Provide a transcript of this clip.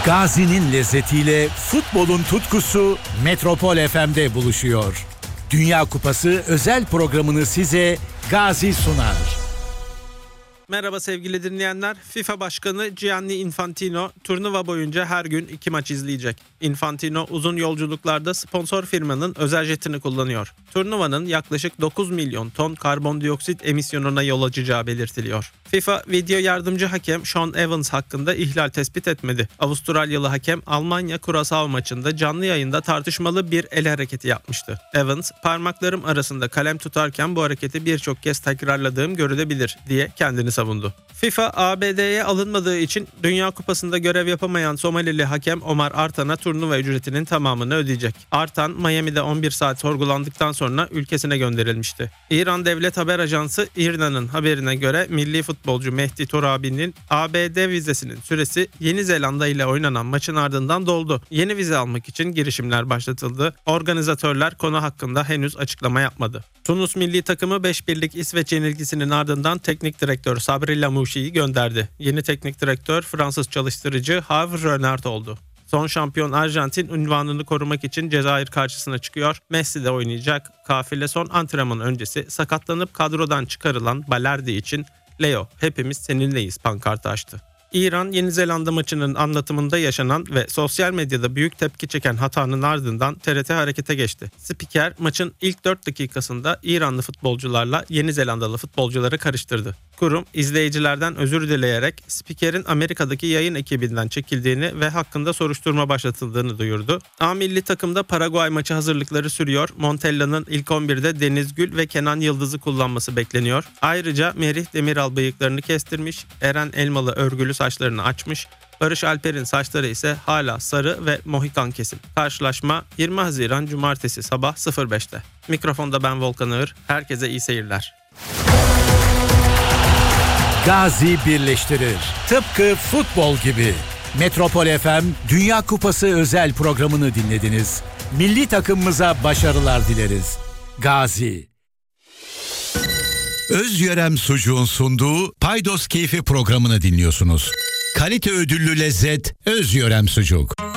Gazi'nin lezzetiyle futbolun tutkusu Metropol FM'de buluşuyor. Dünya Kupası özel programını size Gazi sunar. Merhaba sevgili dinleyenler. FIFA Başkanı Gianni Infantino turnuva boyunca her gün 2 maç izleyecek. Infantino uzun yolculuklarda sponsor firmanın özel jetini kullanıyor. Turnuvanın yaklaşık 9 milyon ton karbondioksit emisyonuna yol açacağı belirtiliyor. FIFA video yardımcı hakem Sean Evans hakkında ihlal tespit etmedi. Avustralyalı hakem Almanya Curaçao maçında canlı yayında tartışmalı bir el hareketi yapmıştı. Evans, parmaklarım arasında kalem tutarken bu hareketi birçok kez tekrarladığım görülebilir diye kendini savundu. FIFA, ABD'ye alınmadığı için Dünya Kupası'nda görev yapamayan Somalili hakem Omar Artan'a turnuva ücretinin tamamını ödeyecek. Artan, Miami'de 11 saat sorgulandıktan sonra ülkesine gönderilmişti. İran Devlet Haber Ajansı İRNA'nın haberine göre milli futbolcu Mehdi Torabi'nin ABD vizesinin süresi Yeni Zelanda ile oynanan maçın ardından doldu. Yeni vize almak için girişimler başlatıldı. Organizatörler konu hakkında henüz açıklama yapmadı. Tunus milli takımı 5-1'lik İsveç yenilgisinin ardından teknik direktör Sabri Lamouchi'yi gönderdi. Yeni teknik direktör Fransız çalıştırıcı Hervé Renard oldu. Son şampiyon Arjantin unvanını korumak için Cezayir karşısına çıkıyor. Messi de oynayacak. Kafile son antrenman öncesi sakatlanıp kadrodan çıkarılan Balerdi için "Leo, hepimiz seninleyiz" pankartı açtı. İran, Yeni Zelanda maçının anlatımında yaşanan ve sosyal medyada büyük tepki çeken hatanın ardından TRT harekete geçti. Spiker maçın ilk 4 dakikasında İranlı futbolcularla Yeni Zelandalı futbolcuları karıştırdı. Kurum, izleyicilerden özür dileyerek spikerin Amerika'daki yayın ekibinden çekildiğini ve hakkında soruşturma başlatıldığını duyurdu. A milli takımda Paraguay maçı hazırlıkları sürüyor. Montella'nın ilk 11'de Deniz Gül ve Kenan Yıldız'ı kullanması bekleniyor. Ayrıca Merih Demiral bıyıklarını kestirmiş, Eren Elmalı örgülü saçlarını açmış, Barış Alper'in saçları ise hala sarı ve mohikan kesim. Karşılaşma 20 Haziran Cumartesi sabah 05'te. Mikrofonda ben Volkan Ağır. Herkese iyi seyirler. Gazi birleştirir. Tıpkı futbol gibi. Metropol FM Dünya Kupası özel programını dinlediniz. Milli takımımıza başarılar dileriz. Gazi. Özyörem Sucuğun sunduğu Paydos Keyfi programını dinliyorsunuz. Kalite ödüllü lezzet Özyörem Sucuk.